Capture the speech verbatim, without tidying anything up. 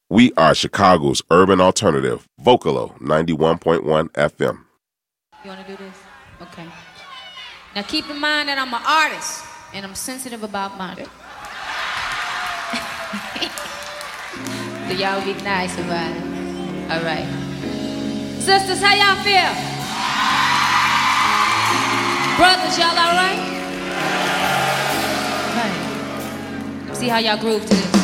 We are Chicago's urban alternative, Vocalo ninety-one point one F M. You want to do this? Okay. Now keep in mind that I'm an artist, and I'm sensitive about money. So y'all be nice about it. All right. Sisters, how y'all feel? Brothers, y'all all right? All right. See how y'all groove to this.